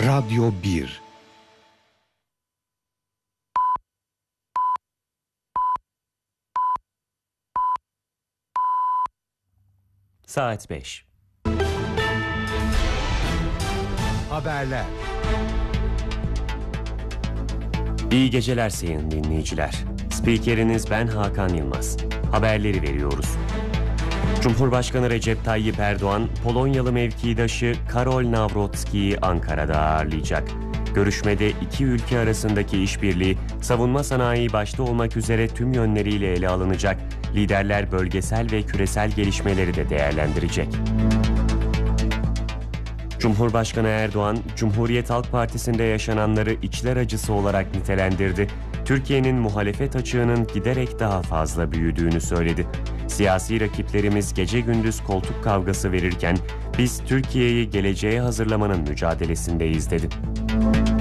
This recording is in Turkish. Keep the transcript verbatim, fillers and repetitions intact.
Radyo bir. Saat beş. Haberler. İyi geceler sayın dinleyiciler. Spikeriniz ben Hakan Yılmaz. Haberleri veriyoruz. Cumhurbaşkanı Recep Tayyip Erdoğan, Polonyalı mevkidaşı Karol Nawrocki'yi Ankara'da ağırlayacak. Görüşmede iki ülke arasındaki işbirliği, savunma sanayi başta olmak üzere tüm yönleriyle ele alınacak. Liderler bölgesel ve küresel gelişmeleri de değerlendirecek. Cumhurbaşkanı Erdoğan, Cumhuriyet Halk Partisi'nde yaşananları içler acısı olarak nitelendirdi. Türkiye'nin muhalefet açığının giderek daha fazla büyüdüğünü söyledi. Siyasi rakiplerimiz gece gündüz koltuk kavgası verirken biz Türkiye'yi geleceğe hazırlamanın mücadelesindeyiz dedi.